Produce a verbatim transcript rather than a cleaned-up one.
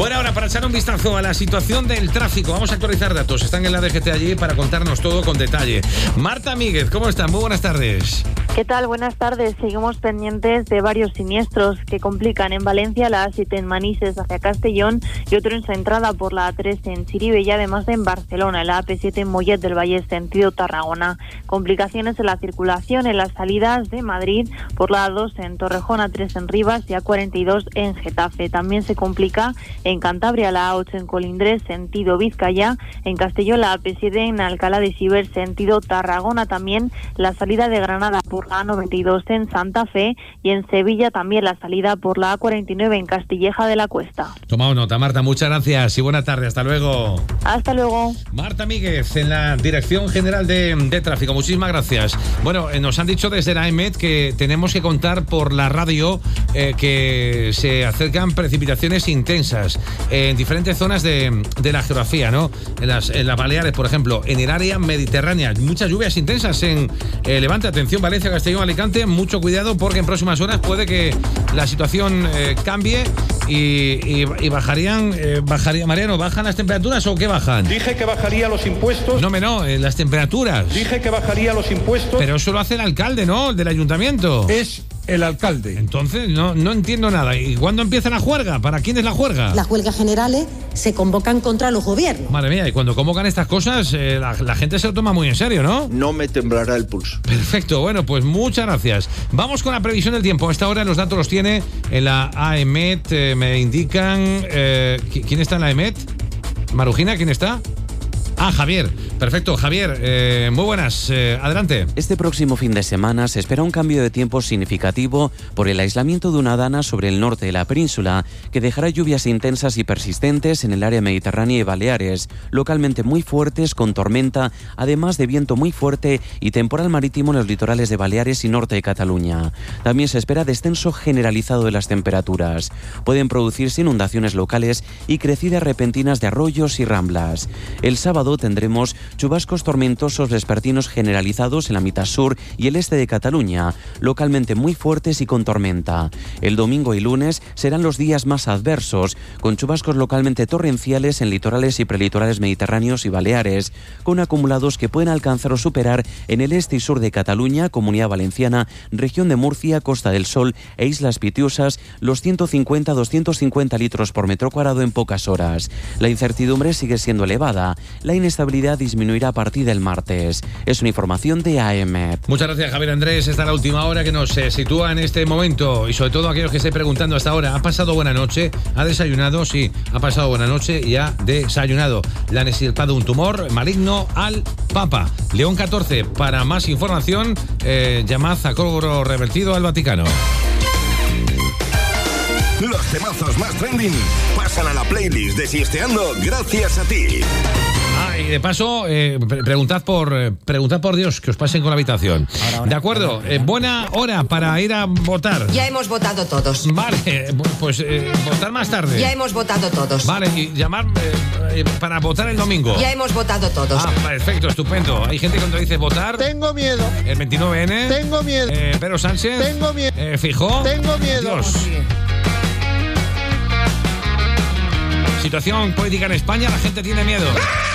Bueno, ahora para echar un vistazo a la situación del tráfico, vamos a actualizar datos. Están en la D G T allí para contarnos todo con detalle. Marta Míguez, ¿cómo están? Muy buenas tardes. ¿Qué tal? Buenas tardes. Seguimos pendientes de varios siniestros que complican en Valencia la A siete en Manises hacia Castellón y otro en su entrada por la A tres en Chiribe y además en Barcelona, la A P siete en Mollet del Valle sentido Tarragona. Complicaciones en la circulación en las salidas de Madrid por la A dos en Torrejón, A tres en Rivas y A cuarenta y dos en Getafe. También se complica en Cantabria la A ocho en Colindres sentido Vizcaya, en Castellón la A P siete en Alcalá de Xiber sentido Tarragona, también la salida de Granada por la A noventa y dos en Santa Fe y en Sevilla también la salida por la A cuarenta y nueve en Castilleja de la Cuesta. Tomado nota, Marta, muchas gracias y buena tarde, hasta luego. Hasta luego. Marta Míguez en la Dirección General de, de Tráfico, muchísimas gracias. Bueno, eh, nos han dicho desde la A E M E T que tenemos que contar por la radio eh, que se acercan precipitaciones intensas en diferentes zonas de, de la geografía, ¿no? En las, en las Baleares, por ejemplo, en el área mediterránea, muchas lluvias intensas en eh, Levante, atención, Valencia, Castellón, Alicante, mucho cuidado porque en próximas horas puede que la situación eh, cambie y, y, y bajarían, eh, bajaría, Mariano, ¿bajan las temperaturas o qué bajan? Dije que bajaría los impuestos. No, me no, eh, las temperaturas. Dije que bajaría los impuestos. Pero eso lo hace el alcalde, ¿no? El del ayuntamiento. Es el alcalde. Entonces, no, no entiendo nada. ¿Y cuándo empieza la juerga? ¿Para quién es la juerga? Las huelgas generales se convocan contra los gobiernos. Madre mía, y cuando convocan estas cosas, eh, la, la gente se lo toma muy en serio, ¿no? No me temblará el pulso. Perfecto, bueno, pues muchas gracias. Vamos con la previsión del tiempo. A esta hora los datos los tiene en la A E M E T. Eh, me indican... Eh, ¿Quién está en la A E M E T? ¿Marujina? ¿Quién está? Ah, Javier. Perfecto, Javier, eh, muy buenas, eh, adelante. Este próximo fin de semana se espera un cambio de tiempo significativo por el aislamiento de una dana sobre el norte de la península que dejará lluvias intensas y persistentes en el área mediterránea y Baleares, localmente muy fuertes con tormenta, además de viento muy fuerte y temporal marítimo en los litorales de Baleares y norte de Cataluña. También se espera descenso generalizado de las temperaturas. Pueden producirse inundaciones locales y crecidas repentinas de arroyos y ramblas. El sábado tendremos chubascos tormentosos vespertinos generalizados en la mitad sur y el este de Cataluña, localmente muy fuertes y con tormenta. El domingo y lunes serán los días más adversos, con chubascos localmente torrenciales en litorales y prelitorales mediterráneos y Baleares, con acumulados que pueden alcanzar o superar en el este y sur de Cataluña, Comunidad Valenciana, región de Murcia, Costa del Sol e Islas Pitiusas, los ciento cincuenta a doscientos cincuenta litros por metro cuadrado en pocas horas. La incertidumbre sigue siendo elevada. La inestabilidad disminuirá a partir del martes. Es una información de A E M E T. Muchas gracias, Javier Andrés. Esta es la última hora que nos eh, sitúa en este momento y sobre todo aquellos que estén preguntando hasta ahora, ¿ha pasado buena noche? ¿Ha desayunado? Sí, ha pasado buena noche y ha desayunado. Le han extirpado un tumor maligno al Papa. León catorce. Para más información, eh, llamad a cobro revertido al Vaticano. Los temazos más trending pasan a la playlist de Siesteando gracias a ti. Ah, y de paso, eh, pre- preguntad por eh, preguntad por Dios que os pasen con la habitación. Ahora, ahora, de acuerdo, ahora, ahora. Eh, buena hora para ir a votar. Ya hemos votado todos. Vale, eh, pues eh, votar más tarde. Ya hemos votado todos. Vale, y llamar eh, eh, para votar el domingo. Ya hemos votado todos. Ah, perfecto, estupendo. Hay gente cuando dice votar. Tengo miedo. El veintinueve ene. Tengo miedo. Eh, Pedro Sánchez. Tengo miedo. Eh, Fijó. Tengo miedo. Dios. Situación política en España, la gente tiene miedo.